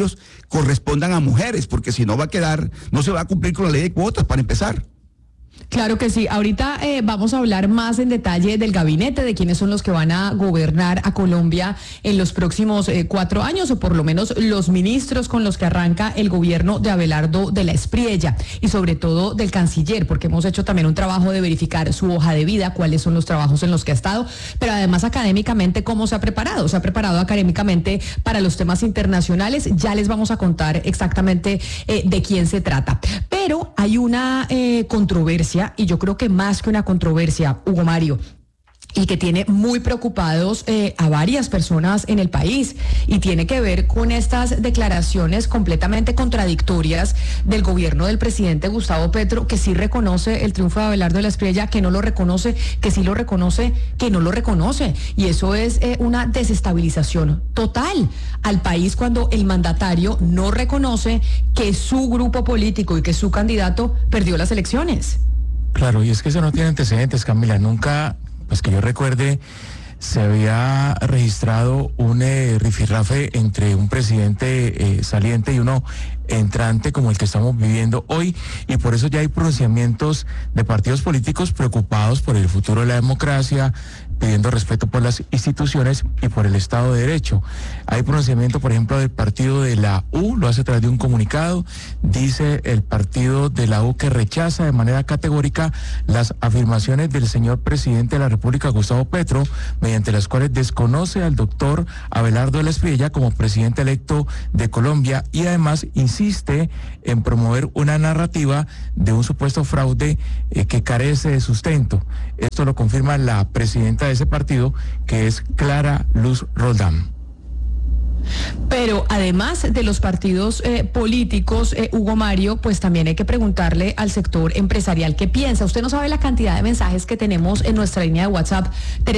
ministerios correspondan a mujeres, porque si no no se va a cumplir con la ley de cuotas para empezar. Claro que sí. Ahorita vamos a hablar más en detalle del gabinete, de quiénes son los que van a gobernar a Colombia en los próximos 4 años, o por lo menos los ministros con los que arranca el gobierno de Abelardo de la Espriella, y sobre todo del canciller, porque hemos hecho también un trabajo de verificar su hoja de vida, cuáles son los trabajos en los que ha estado, pero además académicamente cómo se ha preparado. Se ha preparado académicamente para los temas internacionales. Ya les vamos a contar exactamente de quién se trata. Pero hay una controversia, y yo creo que más que una controversia, Hugo Mario, y que tiene muy preocupados a varias personas en el país, y tiene que ver con estas declaraciones completamente contradictorias del gobierno del presidente Gustavo Petro, que sí reconoce el triunfo de Abelardo de la Espriella, que no lo reconoce, que sí lo reconoce, que no lo reconoce, y eso es una desestabilización total al país cuando el mandatario no reconoce que su grupo político y que su candidato perdió las elecciones. Claro, y es que eso no tiene antecedentes, Camila. Nunca, pues que yo recuerde, se había registrado un rifirrafe entre un presidente saliente y uno entrante como el que estamos viviendo hoy, y por eso ya hay pronunciamientos de partidos políticos preocupados por el futuro de la democracia, pidiendo respeto por las instituciones y por el Estado de Derecho. Hay pronunciamiento, por ejemplo, del partido de la U, lo hace a través de un comunicado. Dice el partido de la U que rechaza de manera categórica las afirmaciones del señor presidente de la República, Gustavo Petro, mediante las cuales desconoce al doctor Abelardo de la Espriella como presidente electo de Colombia, y además insiste en promover una narrativa de un supuesto fraude que carece de sustento. Esto lo confirma la presidenta de ese partido, que es Clara Luz Roldán. Pero además de los partidos políticos, Hugo Mario, pues también hay que preguntarle al sector empresarial qué piensa. Usted no sabe la cantidad de mensajes que tenemos en nuestra línea de WhatsApp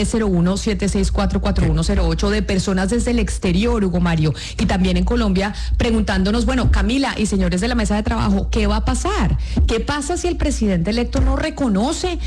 301-764-4108 de personas desde el exterior, Hugo Mario, y también en Colombia, preguntándonos, bueno, Camila y señores de la mesa de trabajo, ¿qué va a pasar? ¿Qué pasa si el presidente electo no reconoce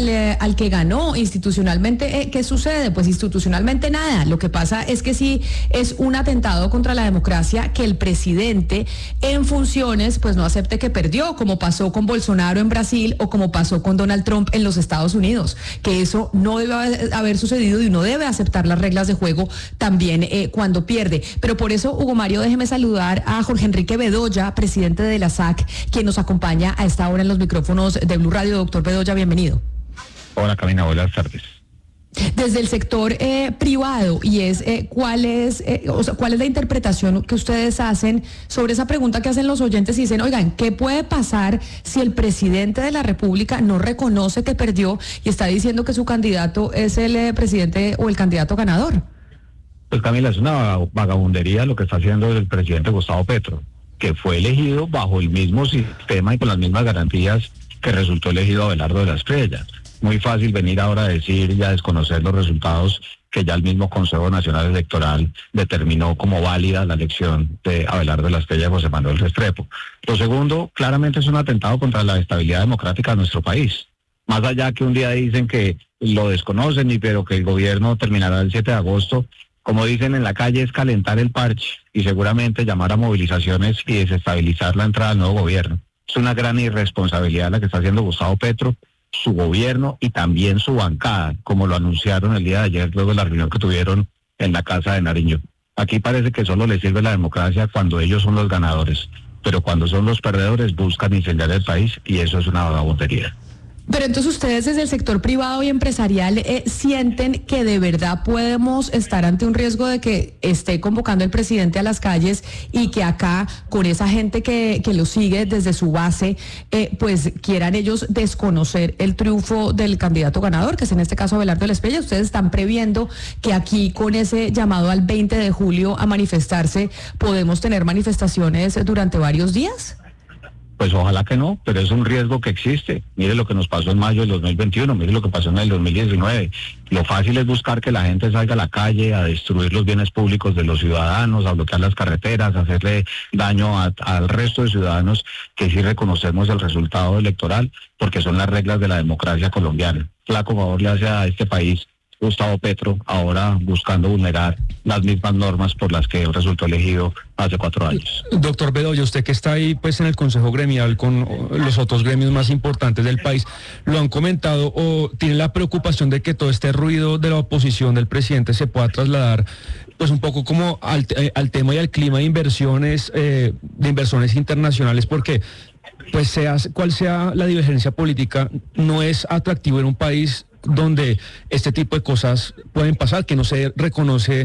al que ganó institucionalmente? ¿Qué sucede? Pues institucionalmente nada. Lo que pasa es que sí es un atentado contra la democracia que el presidente en funciones pues no acepte que perdió, como pasó con Bolsonaro en Brasil o como pasó con Donald Trump en los Estados Unidos, que eso no debe haber sucedido, y uno debe aceptar las reglas de juego también cuando pierde. Pero por eso, Hugo Mario, déjeme saludar a Jorge Enrique Bedoya, presidente de la SAC, quien nos acompaña a esta hora en los micrófonos de Blue Radio. Doctor Bedoya, bienvenido. Hola, Camila, buenas tardes. Desde el sector privado, y es ¿cuál es la interpretación que ustedes hacen sobre esa pregunta que hacen los oyentes y dicen, oigan, ¿qué puede pasar si el presidente de la República no reconoce que perdió y está diciendo que su candidato es el presidente o el candidato ganador? Pues Camila, es una vagabundería lo que está haciendo el presidente Gustavo Petro, que fue elegido bajo el mismo sistema y con las mismas garantías que resultó elegido Abelardo de la Espriella. Muy fácil venir ahora a decir y a desconocer los resultados que ya el mismo Consejo Nacional Electoral determinó como válida la elección de Abelardo de la Espriella y José Manuel Restrepo. Lo segundo, claramente es un atentado contra la estabilidad democrática de nuestro país. Más allá que un día dicen que lo desconocen, pero que el gobierno terminará el 7 de agosto, como dicen en la calle, es calentar el parche y seguramente llamar a movilizaciones y desestabilizar la entrada del nuevo gobierno. Es una gran irresponsabilidad la que está haciendo Gustavo Petro, su gobierno y también su bancada, como lo anunciaron el día de ayer luego de la reunión que tuvieron en la Casa de Nariño. Aquí parece que solo les sirve la democracia cuando ellos son los ganadores, pero cuando son los perdedores buscan incendiar el país, y eso es una vagabundería. Pero entonces ustedes desde el sector privado y empresarial sienten que de verdad podemos estar ante un riesgo de que esté convocando el presidente a las calles y que acá con esa gente que lo sigue desde su base, pues quieran ellos desconocer el triunfo del candidato ganador, que es en este caso Abelardo de la Espriella. ¿Ustedes están previendo que aquí con ese llamado al 20 de julio a manifestarse podemos tener manifestaciones durante varios días? Pues ojalá que no, pero es un riesgo que existe. Mire lo que nos pasó en mayo del 2021, mire lo que pasó en el 2019. Lo fácil es buscar que la gente salga a la calle a destruir los bienes públicos de los ciudadanos, a bloquear las carreteras, a hacerle daño al resto de ciudadanos que sí reconocemos el resultado electoral, porque son las reglas de la democracia colombiana. Flaco favor le hace a este país Gustavo Petro, ahora buscando vulnerar las mismas normas por las que resultó elegido hace 4 años. Doctor Bedoya, usted que está ahí pues en el Consejo Gremial con los otros gremios más importantes del país, ¿lo han comentado o tiene la preocupación de que todo este ruido de la oposición del presidente se pueda trasladar pues un poco como al tema y al clima de inversiones internacionales? Porque pues cual sea la divergencia política, no es atractivo en un país donde este tipo de cosas pueden pasar, que no se reconoce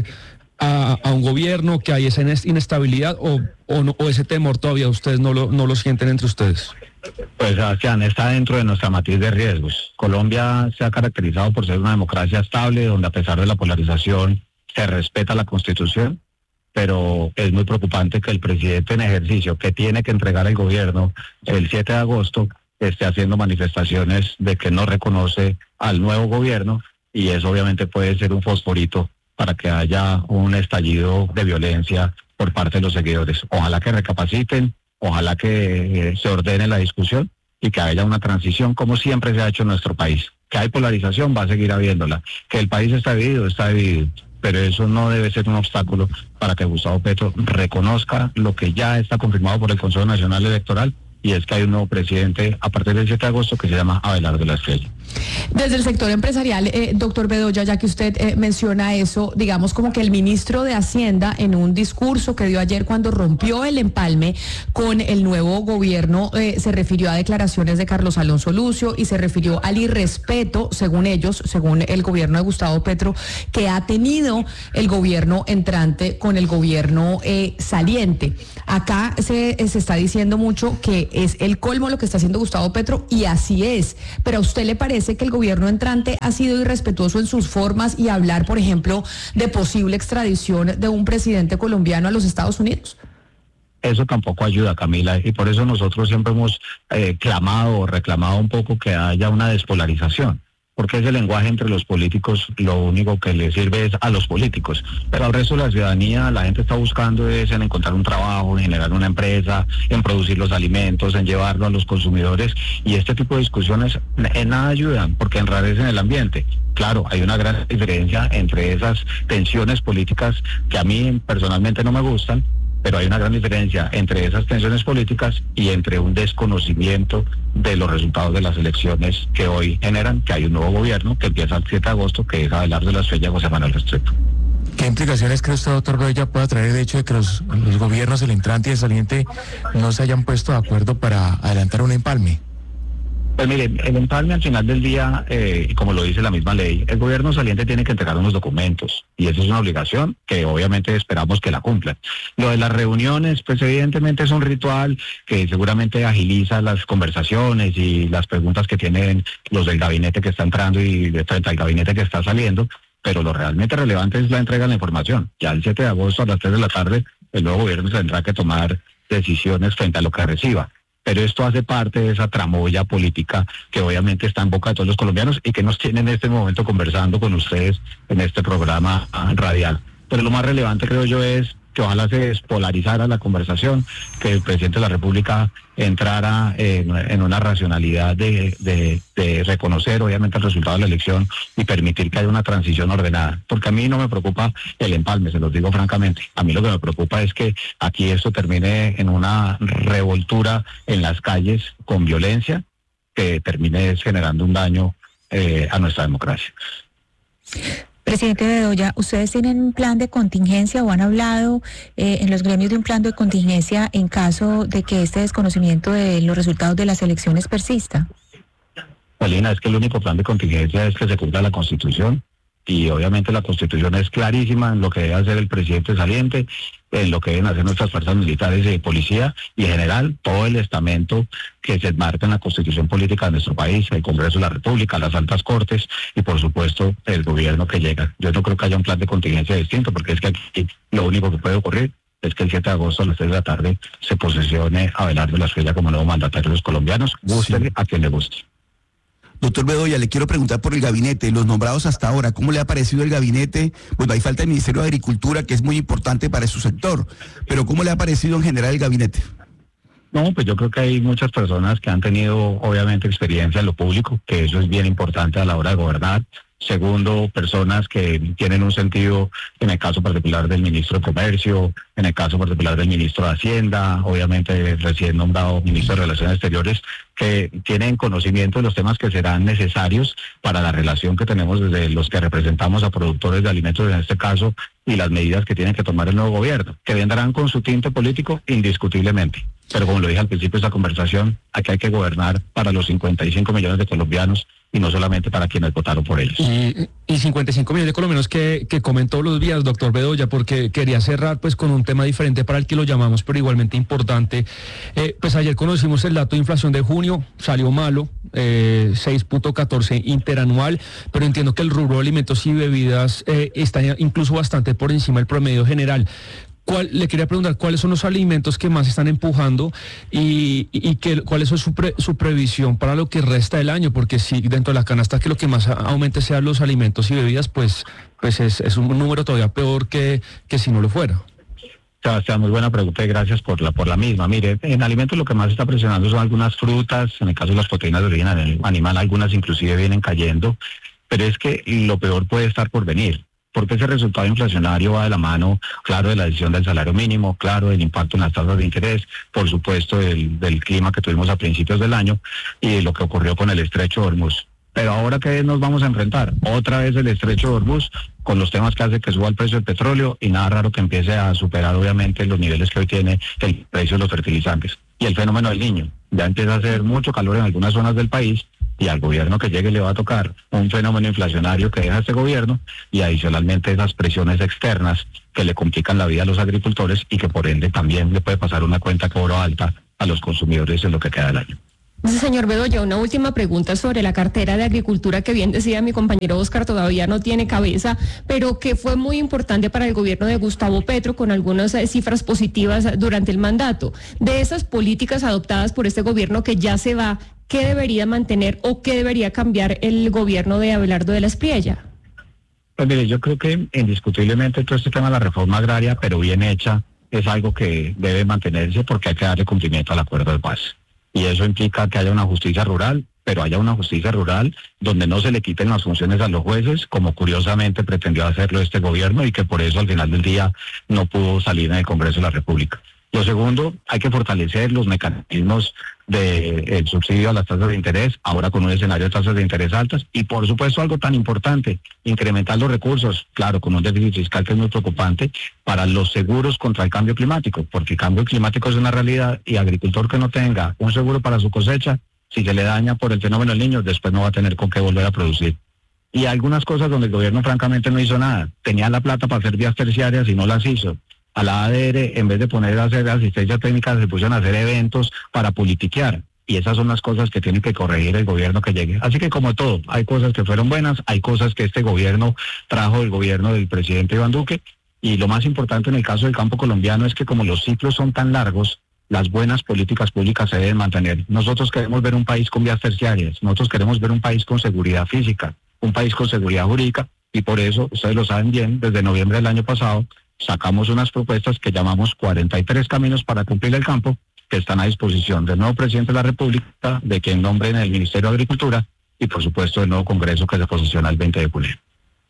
a un gobierno, que hay esa inestabilidad o ese temor todavía ustedes no lo sienten entre ustedes. Pues Sebastián, está dentro de nuestra matriz de riesgos. Colombia se ha caracterizado por ser una democracia estable, donde a pesar de la polarización se respeta la Constitución, pero es muy preocupante que el presidente en ejercicio, que tiene que entregar el gobierno el 7 de agosto, esté haciendo manifestaciones de que no reconoce al nuevo gobierno, y eso obviamente puede ser un fosforito para que haya un estallido de violencia por parte de los seguidores. Ojalá que recapaciten, ojalá que se ordene la discusión y que haya una transición como siempre se ha hecho en nuestro país. Que hay polarización, va a seguir habiéndola. Que el país está dividido, pero eso no debe ser un obstáculo para que Gustavo Petro reconozca lo que ya está confirmado por el Consejo Nacional Electoral, y es que hay un nuevo presidente a partir del 7 de agosto que se llama Abelardo de la Espriella. Desde el sector empresarial, doctor Bedoya, ya que usted menciona eso, digamos como que el ministro de Hacienda en un discurso que dio ayer cuando rompió el empalme con el nuevo gobierno, se refirió a declaraciones de Carlos Alonso Lucio y se refirió al irrespeto, según ellos, según el gobierno de Gustavo Petro, que ha tenido el gobierno entrante con el gobierno saliente. Acá se está diciendo mucho que es el colmo lo que está haciendo Gustavo Petro, y así es, pero ¿a usted le parece que el gobierno entrante ha sido irrespetuoso en sus formas y hablar, por ejemplo, de posible extradición de un presidente colombiano a los Estados Unidos? Eso tampoco ayuda, Camila, y por eso nosotros siempre hemos clamado o reclamado un poco que haya una despolarización, porque ese lenguaje entre los políticos lo único que le sirve es a los políticos, pero al resto de la ciudadanía la gente está buscando es en encontrar un trabajo, en generar una empresa, en producir los alimentos, en llevarlo a los consumidores, y este tipo de discusiones en nada ayudan porque enrarecen el ambiente. Claro, hay una gran diferencia entre esas tensiones políticas que a mí personalmente no me gustan, pero hay una gran diferencia entre esas tensiones políticas y entre un desconocimiento de los resultados de las elecciones que hoy generan que hay un nuevo gobierno que empieza el 7 de agosto, que es Abelardo de la Espriella, José Manuel Restrepo. ¿Qué implicaciones cree usted, doctor Bedoya, pueda traer el hecho de que los gobiernos, el entrante y el saliente, no se hayan puesto de acuerdo para adelantar un empalme? Pues mire, el empalme al final del día, como lo dice la misma ley, el gobierno saliente tiene que entregar unos documentos y eso es una obligación que obviamente esperamos que la cumplan. Lo de las reuniones, pues evidentemente es un ritual que seguramente agiliza las conversaciones y las preguntas que tienen los del gabinete que está entrando y frente al gabinete que está saliendo, pero lo realmente relevante es la entrega de la información. Ya el 7 de agosto a las 3 de la tarde el nuevo gobierno tendrá que tomar decisiones frente a lo que reciba. Pero esto hace parte de esa tramoya política que obviamente está en boca de todos los colombianos y que nos tiene en este momento conversando con ustedes en este programa radial. Pero lo más relevante, creo yo, es que ojalá se despolarizara la conversación, que el presidente de la República entrara en una racionalidad de reconocer obviamente el resultado de la elección y permitir que haya una transición ordenada. Porque a mí no me preocupa el empalme, se los digo francamente. A mí lo que me preocupa es que aquí esto termine en una revoltura en las calles con violencia que termine generando un daño a nuestra democracia. Presidente Bedoya, ¿ustedes tienen un plan de contingencia o han hablado en los gremios de un plan de contingencia en caso de que este desconocimiento de los resultados de las elecciones persista? Paulina, es que el único plan de contingencia es que se cumpla la Constitución y obviamente la Constitución es clarísima en lo que debe hacer el presidente saliente, en lo que deben hacer nuestras fuerzas militares y de policía y en general todo el estamento que se enmarca en la Constitución política de nuestro país, el Congreso de la República, las altas cortes y por supuesto el gobierno que llega. Yo no creo que haya un plan de contingencia distinto porque es que aquí lo único que puede ocurrir es que el 7 de agosto a las 3 de la tarde se posesione Abelardo de la Espriella como nuevo mandatario de los colombianos, guste a quien le guste. Doctor Bedoya, le quiero preguntar por el gabinete, los nombrados hasta ahora, ¿cómo le ha parecido el gabinete? Bueno, hay falta el Ministerio de Agricultura, que es muy importante para su sector, pero ¿cómo le ha parecido en general el gabinete? No, pues yo creo que hay muchas personas que han tenido obviamente experiencia en lo público, que eso es bien importante a la hora de gobernar. Segundo, personas que tienen un sentido, en el caso particular del ministro de Comercio, en el caso particular del ministro de Hacienda, obviamente el recién nombrado ministro de Relaciones Exteriores, que tienen conocimiento de los temas que serán necesarios para la relación que tenemos desde los que representamos a productores de alimentos en este caso y las medidas que tienen que tomar el nuevo gobierno, que vendrán con su tinte político indiscutiblemente. Pero como lo dije al principio de esta conversación, aquí hay que gobernar para los 55 millones de colombianos y no solamente para quienes votaron por ellos. Y 55 millones de colombianos que comen todos los días, doctor Bedoya, porque quería cerrar pues con un tema diferente para el que lo llamamos, pero igualmente importante. Pues ayer conocimos el dato de inflación de junio, salió malo, 6.14 interanual, pero entiendo que el rubro de alimentos y bebidas está incluso bastante por encima del promedio general. Le quería preguntar cuáles son los alimentos que más están empujando y cuál es su previsión para lo que resta del año, porque si dentro de la canasta que lo que más aumente sean los alimentos y bebidas, pues es un número todavía peor que si no lo fuera. Sebastián, muy buena pregunta y gracias por la misma. Mire, en alimentos lo que más está presionando son algunas frutas, en el caso de las proteínas de origen animal, algunas inclusive vienen cayendo, pero es que lo peor puede estar por venir. Porque ese resultado inflacionario va de la mano, claro, de la decisión del salario mínimo, claro, del impacto en las tasas de interés, por supuesto del clima que tuvimos a principios del año y de lo que ocurrió con el estrecho de Hormuz. Pero ahora, ¿qué nos vamos a enfrentar? Otra vez el estrecho de Hormuz, con los temas que hace que suba el precio del petróleo y nada raro que empiece a superar obviamente los niveles que hoy tiene el precio de los fertilizantes. Y el fenómeno del Niño. Ya empieza a hacer mucho calor en algunas zonas del país y al gobierno que llegue le va a tocar un fenómeno inflacionario que deja este gobierno y adicionalmente esas presiones externas que le complican la vida a los agricultores y que por ende también le puede pasar una cuenta de cobro alta a los consumidores en lo que queda del año. Señor Bedoya, una última pregunta sobre la cartera de agricultura que bien decía mi compañero Oscar, todavía no tiene cabeza, pero que fue muy importante para el gobierno de Gustavo Petro con algunas cifras positivas durante el mandato. De esas políticas adoptadas por este gobierno que ya se va, ¿qué debería mantener o qué debería cambiar el gobierno de Abelardo de la Espriella? Pues mire, yo creo que indiscutiblemente todo este tema de la reforma agraria, pero bien hecha, es algo que debe mantenerse porque hay que darle cumplimiento al acuerdo de paz. Y eso implica que haya una justicia rural, pero haya una justicia rural donde no se le quiten las funciones a los jueces, como curiosamente pretendió hacerlo este gobierno y que por eso al final del día no pudo salir en el Congreso de la República. Lo segundo, hay que fortalecer los mecanismos del subsidio a las tasas de interés, ahora con un escenario de tasas de interés altas, y por supuesto algo tan importante, incrementar los recursos, claro, con un déficit fiscal que es muy preocupante, para los seguros contra el cambio climático, porque el cambio climático es una realidad y agricultor que no tenga un seguro para su cosecha, si se le daña por el fenómeno del Niño, después no va a tener con qué volver a producir. Y algunas cosas donde el gobierno francamente no hizo nada, tenía la plata para hacer vías terciarias y no las hizo. A la ADR, en vez de poner a hacer asistencia técnica, se pusieron a hacer eventos para politiquear. Y esas son las cosas que tiene que corregir el gobierno que llegue. Así que como todo, hay cosas que fueron buenas, hay cosas que este gobierno trajo del gobierno del presidente Iván Duque. Y lo más importante en el caso del campo colombiano es que como los ciclos son tan largos, las buenas políticas públicas se deben mantener. Nosotros queremos ver un país con vías terciarias, nosotros queremos ver un país con seguridad física, un país con seguridad jurídica. Y por eso, ustedes lo saben bien, desde noviembre del año pasado, sacamos unas propuestas que llamamos 43 caminos para cumplir el campo, que están a disposición del nuevo presidente de la República, de quien nombre en el Ministerio de Agricultura y por supuesto del nuevo Congreso que se posiciona el 20 de julio.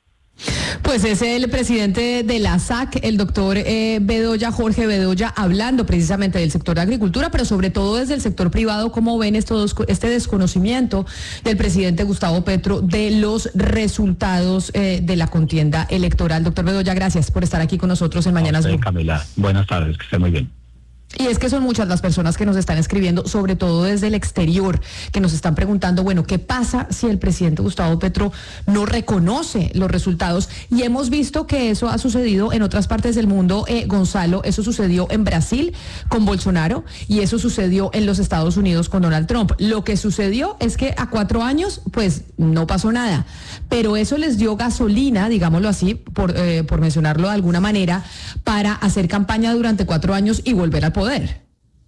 Pues es el presidente de la SAC, el doctor Bedoya, Jorge Bedoya, hablando precisamente del sector de agricultura, pero sobre todo desde el sector privado, cómo ven este desconocimiento del presidente Gustavo Petro de los resultados de la contienda electoral. Doctor Bedoya, gracias por estar aquí con nosotros en Mañanas Blue. Camila, buenas tardes, que esté muy bien. Y es que son muchas las personas que nos están escribiendo, sobre todo desde el exterior, que nos están preguntando, bueno, ¿qué pasa si el presidente Gustavo Petro no reconoce los resultados? Y hemos visto que eso ha sucedido en otras partes del mundo, Gonzalo, eso sucedió en Brasil con Bolsonaro y eso sucedió en los Estados Unidos con Donald Trump. Lo que sucedió es que a 4 años, pues no pasó nada, pero eso les dio gasolina, digámoslo así, por mencionarlo de alguna manera, para hacer campaña durante 4 años y volver al poder.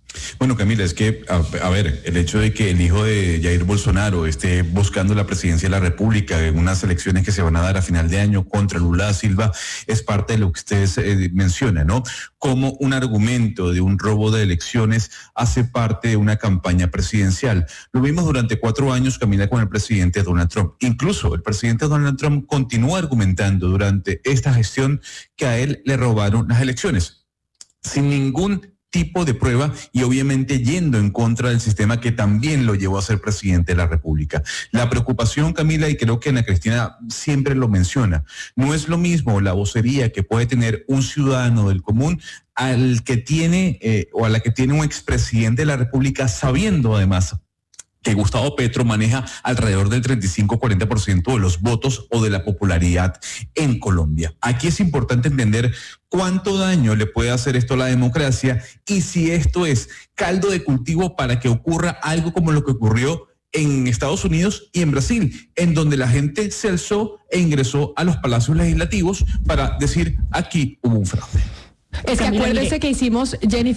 Bueno, Camila, es que, a ver, el hecho de que el hijo de Jair Bolsonaro esté buscando la presidencia de la República en unas elecciones que se van a dar a final de año contra Lula da Silva es parte de lo que ustedes mencionan, ¿no? Como un argumento de un robo de elecciones hace parte de una campaña presidencial. Lo vimos durante 4 años, Camila, con el presidente Donald Trump. Incluso el presidente Donald Trump continúa argumentando durante esta gestión que a él le robaron las elecciones, sin ningún tipo de prueba y obviamente yendo en contra del sistema que también lo llevó a ser presidente de la República. La preocupación, Camila, y creo que Ana Cristina siempre lo menciona, no es lo mismo la vocería que puede tener un ciudadano del común al que tiene o a la que tiene un expresidente de la República, sabiendo además que Gustavo Petro maneja alrededor del 35-40% de los votos o de la popularidad en Colombia. Aquí es importante entender cuánto daño le puede hacer esto a la democracia y si esto es caldo de cultivo para que ocurra algo como lo que ocurrió en Estados Unidos y en Brasil, en donde la gente se alzó e ingresó a los palacios legislativos para decir aquí hubo un fraude. Es que acuérdese que hicimos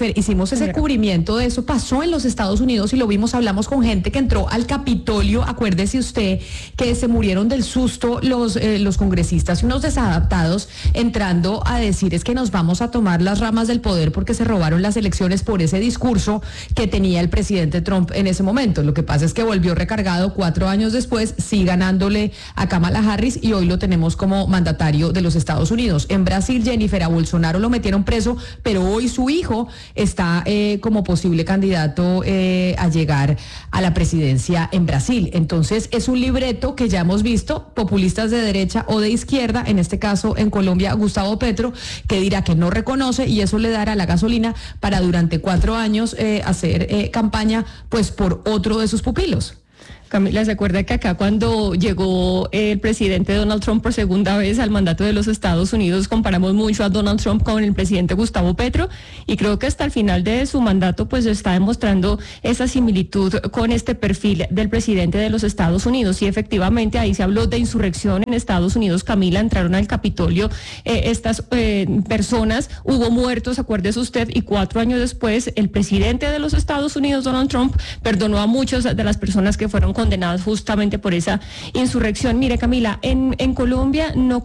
ese cubrimiento de eso, pasó en los Estados Unidos y lo vimos, hablamos con gente que entró al Capitolio, acuérdese usted que se murieron del susto los congresistas y unos desadaptados entrando a decir es que nos vamos a tomar las ramas del poder porque se robaron las elecciones por ese discurso que tenía el presidente Trump en ese momento. Lo que pasa es que volvió recargado 4 años después, sí ganándole a Kamala Harris y hoy lo tenemos como mandatario de los Estados Unidos. En Brasil, Jennifer, a Bolsonaro lo metieron preso, pero hoy su hijo está como posible candidato a llegar a la presidencia en Brasil. Entonces es un libreto que ya hemos visto, populistas de derecha o de izquierda, en este caso en Colombia Gustavo Petro, que dirá que no reconoce y eso le dará la gasolina para durante 4 años hacer campaña pues por otro de sus pupilos. Camila, ¿se acuerda que acá cuando llegó el presidente Donald Trump por segunda vez al mandato de los Estados Unidos, comparamos mucho a Donald Trump con el presidente Gustavo Petro? Y creo que hasta el final de su mandato pues está demostrando esa similitud con este perfil del presidente de los Estados Unidos. Y efectivamente ahí se habló de insurrección en Estados Unidos. Camila, entraron al Capitolio estas personas, hubo muertos, acuérdese usted, y 4 años después el presidente de los Estados Unidos, Donald Trump, perdonó a muchas de las personas que fueron condenadas justamente por esa insurrección. Mire, Camila, en Colombia no